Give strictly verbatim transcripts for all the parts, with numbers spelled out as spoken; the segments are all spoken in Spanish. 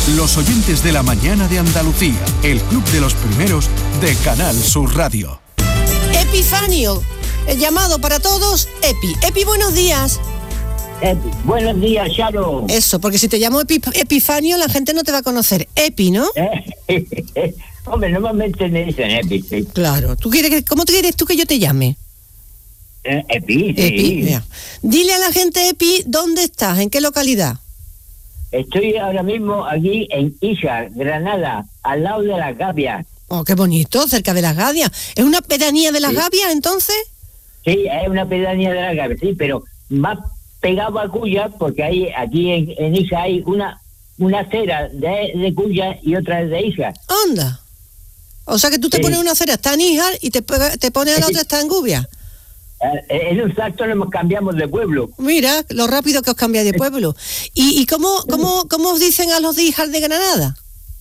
Los oyentes de la mañana de Andalucía, el club de los primeros de Canal Sur Radio. Epifanio, el llamado para todos, Epi. Epi, buenos días. Epi, buenos días, Charo. Eso, porque si te llamo Epi, Epifanio, la gente no te va a conocer. Epi, ¿no? Hombre, normalmente me dicen Epi, sí. Claro. ¿Tú quieres que, ¿Cómo te quieres tú que yo te llame? Eh, Epi, sí. Epi, mira. Dile a la gente, Epi, ¿dónde estás? ¿En qué localidad? Estoy ahora mismo aquí en Híjar, Granada, al lado de las Gavias. Oh, qué bonito, cerca de las Gavias. ¿Es una pedanía de las Sí. Gavias, entonces? Sí, es una pedanía de las Gavias, sí, pero más pegado a Cuya, porque hay aquí en, en Híjar hay una una acera de, de Cuya y otra de Híjar. Anda. O sea que tú te Sí. pones una acera, está en Híjar, y te, pega- te pones a la otra, está en Gubia. Eh, en un salto nos cambiamos de pueblo. Mira, lo rápido que os cambiáis de pueblo. ¿Y, y cómo, cómo, cómo os dicen a los de Híjar de Granada?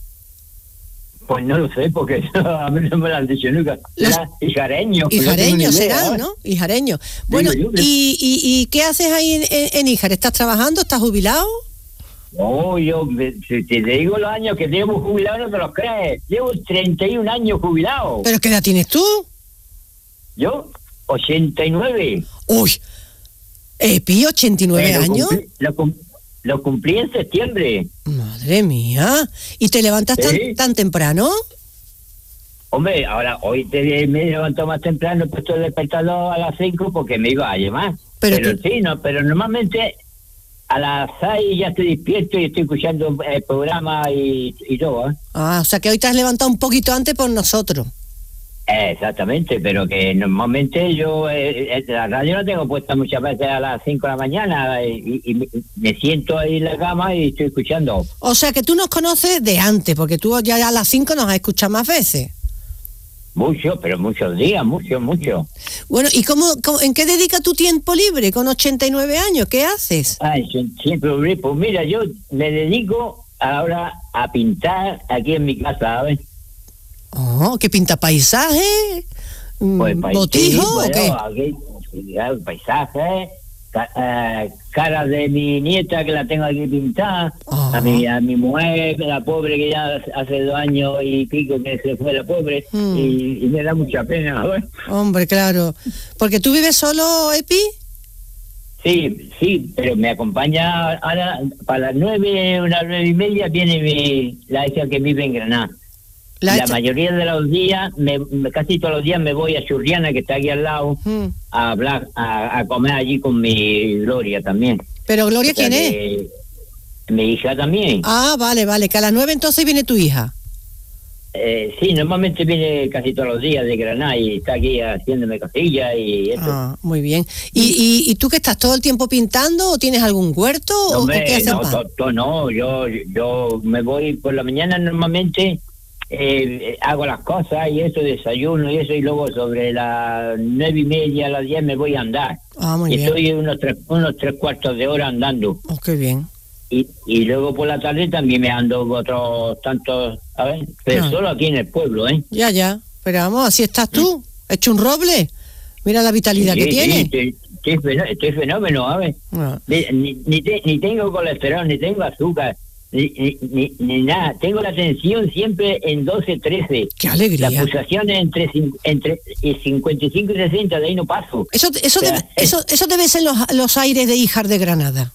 Pues no lo sé, porque a mí no me lo han dicho nunca. Será hijareño. pues no tengo ni Hijareños idea, serán, ¿eh? ¿no? Hijareños. Bueno, yo creo. ¿y, y, y qué haces ahí en, en, en Híjar? ¿Estás trabajando? ¿Estás jubilado? No, yo, me- si te digo los años que llevo jubilado, no te los crees. Llevo treinta y un años jubilado. ¿Pero qué edad tienes tú? Yo, ochenta y nueve. Uy, Epi, ochenta y nueve Eh, lo años. cumplí- Lo, cum- lo cumplí en septiembre. Madre mía. ¿Y te levantas tan, Sí. tan temprano? Hombre, ahora, hoy te, me he levantado más temprano, he puesto el despertador a las cinco porque me iba a llamar. Pero Pero, tú- sí, no, pero normalmente a las seis ya estoy despierto y estoy escuchando el programa y, y todo, ¿eh? Ah, o sea que hoy te has levantado un poquito antes por nosotros. Eh, Exactamente, pero que normalmente yo eh, eh, la radio la tengo puesta muchas veces a las cinco de la mañana y, y- y me- me siento ahí en la cama y estoy escuchando. O sea que tú nos conoces de antes, porque tú ya a las cinco nos has escuchado más veces. Mucho, pero muchos días, mucho, mucho. Bueno, ¿y cómo, cómo- en qué dedicas tu tiempo libre con ochenta y nueve años? ¿Qué haces? Ay, sie- siempre, pues mira, yo me dedico ahora a pintar aquí en mi casa, ¿sabes? Oh, ¿qué pinta paisaje? Mm, Pues pais- ¿Botijo sí, o bueno, qué? aquí, ya, paisajes, ca- eh, cara de mi nieta que la tengo aquí pintada, Ajá. a mi a mi mujer, la pobre que ya hace dos años y pico que se fue la pobre, Mm. y, y me da mucha pena, ¿sabes? Hombre, claro. Porque tú vives solo, Epi. Sí, sí, pero me acompaña ahora para las nueve, unas nueve y media viene mi, la hija que vive en Granada. La La hecha- mayoría de los días, me, me- casi todos los días me voy a Churriana, que está aquí al lado, Mm. a hablar, a, a comer allí con mi Gloria también. Pero Gloria, O sea ¿quién es? que Mi hija también. Ah, vale, vale, que a las nueve entonces viene tu hija. Eh, sí, normalmente viene casi todos los días de Granada y está aquí haciéndome cosillas y eso. Ah, muy bien. ¿Y, y, y tú que estás todo el tiempo pintando o tienes algún huerto o, No, o hombre, qué haces? no, más? to- to- no, yo, yo me voy por la mañana normalmente, eh, hago las cosas y eso, desayuno y eso, y luego sobre las nueve y media, a las diez me voy a andar. Ah, muy y bien. estoy unos tres, unos tres cuartos de hora andando. Oh, qué bien. Y, y luego por la tarde también me ando otros tantos, a ver, pero Ah. solo aquí en el pueblo, ¿eh? Ya, ya. Pero vamos, así estás tú. Hecho un roble. Mira la vitalidad Sí, que sí, tiene. estoy, estoy fenó- estoy fenómeno, a ver. Ah. Ni, ni, ni te- ni tengo colesterol, ni tengo azúcar, ni, ni, ni, ni nada. Tengo la tensión siempre en doce, trece. Qué alegría. Las pulsaciones entre, cin- entre eh, cincuenta y cinco y sesenta, de ahí no paso. Eso, eso, O sea, debe, eso, eso debe ser los, los aires de Híjar de Granada.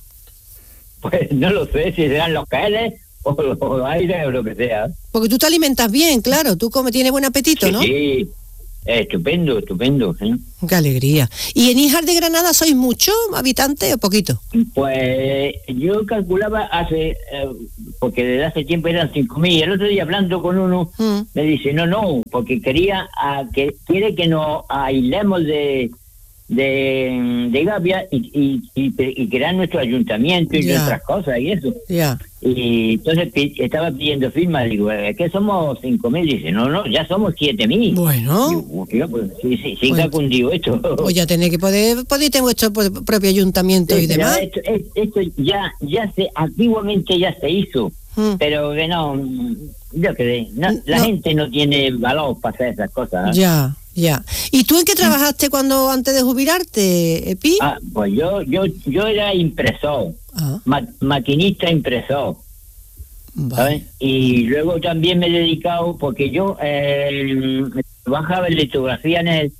Pues no lo sé si serán los caeles o los aires o lo que sea. Porque tú te alimentas bien, claro. Tú comes, tienes buen apetito, Sí, ¿no? sí. Eh, estupendo, estupendo. ¿eh? Qué alegría. ¿Y en Híjar de Granada sois muchos habitantes o poquito? Pues yo calculaba hace, eh, porque desde hace tiempo eran cinco mil, y el otro día hablando con uno, Mm. me dice, no, no, porque quería, ah, que quiere que nos aislemos de de, de Gavia y, y, y, y crear nuestro ayuntamiento y Ya. nuestras cosas y eso. Ya. Y entonces pi- estaba pidiendo firmas, digo, ¿es que somos cinco mil? Dice, no, no, ya somos siete mil. Bueno. Digo, "Hostia, pues, sí, sí, sí, Pues- que ha cundido esto. Pues ya tenéis que poder, podéis tener vuestro pro- propio ayuntamiento Sí, y pero demás. Esto, es- esto ya, ya se, antiguamente ya se hizo, Mm. pero que no, mm, yo creo, no, la No. gente no tiene valor para hacer esas cosas. ¿no? Ya, ya. ¿Y tú en qué trabajaste cuando antes de jubilarte, Epi? Ah, pues yo, yo, yo era impresor, Ah, ma- maquinista impresor. Vale. ¿sabes? Y luego también me he dedicado, porque yo eh, trabajaba en litografía en él,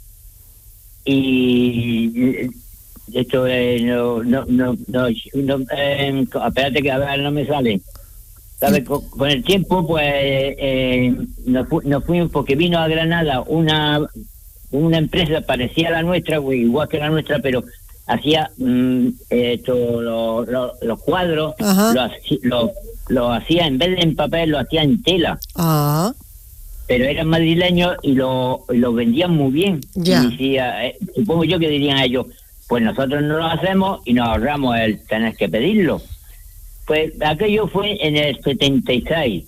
y esto eh, no, no, no, no, no eh, espérate que a ver, no me sale. ¿Sabes? Con, con el tiempo, pues, eh, nos, fu- nos fuimos, porque vino a Granada una una empresa parecida a la nuestra, pues, igual que la nuestra, pero hacía mm, esto, lo, lo, los cuadros, lo, haci- lo, lo hacía, en vez de en papel, lo hacía en tela. Ah, Pero eran madrileños y lo, lo vendían muy bien. Ya. Y decía, eh, supongo yo que dirían ellos, pues nosotros no lo hacemos y nos ahorramos el tener que pedirlo. Pues aquello fue en el setenta y seis.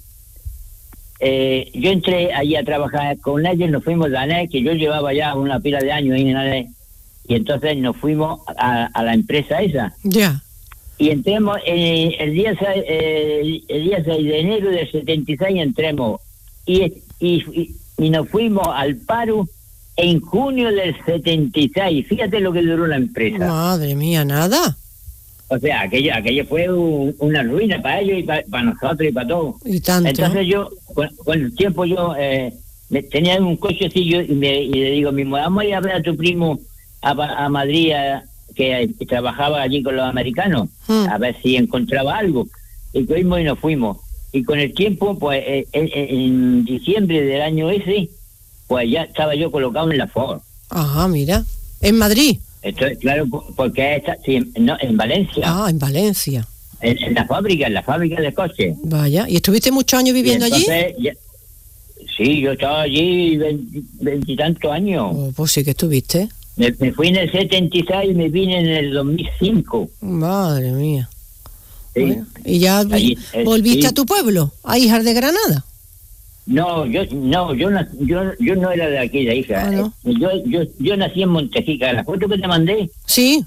Eh, yo entré allí a trabajar con ellos, nos fuimos de Anés, que yo llevaba ya una pila de años ahí en Anés, y entonces nos fuimos a, a la empresa esa. ya. Y entremos, eh, el día seis, eh, el día seis de enero del setenta y seis entremos, y, y, y, y nos fuimos al paro en junio del setenta y seis. Fíjate lo que duró la empresa. Madre mía, nada. O sea, aquello, aquello fue un, una ruina para ellos y para, para nosotros y para todos. Y tanto. Entonces yo, con, con el tiempo yo eh, me, tenía un cochecillo y, me, y le digo a mi mujer, vamos a ir a ver a tu primo a, a Madrid, a, que, que trabajaba allí con los americanos, Hmm. a ver si encontraba algo. Y fuimos y nos fuimos. Y con el tiempo, pues eh, en, en diciembre del año ese, pues ya estaba yo colocado en la Ford. Ajá, mira. En Madrid. Esto es claro, porque está, sí, no, en Valencia. Ah, en Valencia. En, en la fábrica, en la fábrica de coches. Vaya. ¿Y estuviste muchos años viviendo allí? Ya, sí, yo estaba allí veintitantos años. Oh, pues sí que estuviste. Me, me fui en el setenta y seis y me vine en el dos mil cinco. Madre mía. Sí. Bueno, ¿y ya Allí, eh, volviste sí. a tu pueblo, a Híjar de Granada? No, yo no, yo, na- yo yo no era de aquí, de hija. Ah, ¿no? Yo, yo yo nací en Montejica. La foto que te mandé, Sí.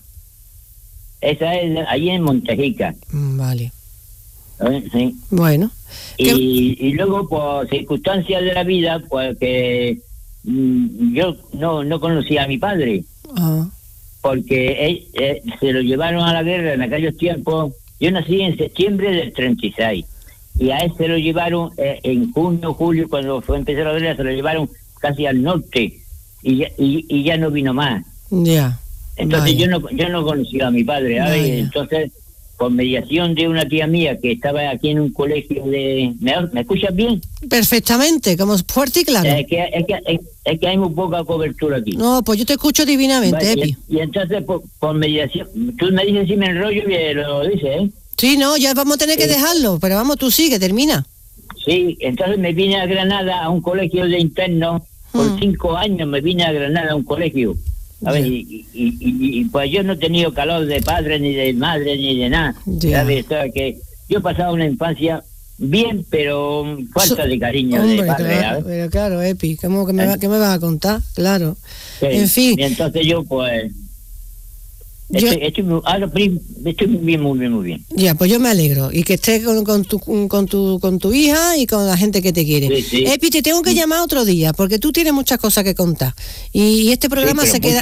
esa es de- allí en Montejica. Mm, Vale. ¿Eh? Sí. Bueno. ¿Qué- Y, y luego, por circunstancias de la vida, pues que mm, yo no, no conocía a mi padre, Ah, porque él, eh, se lo llevaron a la guerra en aquellos tiempos. Yo nací en septiembre del treinta y seis, y a él se lo llevaron eh, en junio, julio, cuando fue a empezar la guerra, se lo llevaron casi al norte, y ya, y, y ya no vino más. ya. Entonces Vaya. yo no yo no conocía a mi padre, ¿sabes? Vaya. Entonces, por mediación de una tía mía que estaba aquí en un colegio de... ¿Me, ¿me escuchas bien? Perfectamente, como fuerte y claro. Es que, es, que, es, es que hay muy poca cobertura aquí. No, pues yo te escucho divinamente, Vale, Epi. y, y entonces, por, por mediación... Tú me dices si me enrollo y lo dices, ¿eh? Sí, no, ya vamos a tener que Sí. dejarlo, pero vamos, tú sigue, termina. Sí, entonces me vine a Granada a un colegio de internos. Por Mm. cinco años me vine a Granada a un colegio. A ver, Ya. y, y, y, y, pues yo no he tenido calor de padre, ni de madre, ni de nada. Ya. ¿Sabes? O sea, que yo he pasado una infancia bien, pero falta So- de cariño Hombre, de padre. claro, ¿sabes? pero claro, Epi, ¿cómo que me, va- qué me vas a contar? Claro. Sí. En fin, Y entonces yo, pues... yo, Estoy, estoy, muy- ahora, prim- estoy muy bien, muy bien, muy bien. ya, pues yo me alegro. Y que estés con, con, tu, con, tu, con tu hija y con la gente que te quiere. Sí, sí. Epi, te tengo que llamar otro día, porque tú tienes muchas cosas que contar. Y, y este programa pero se queda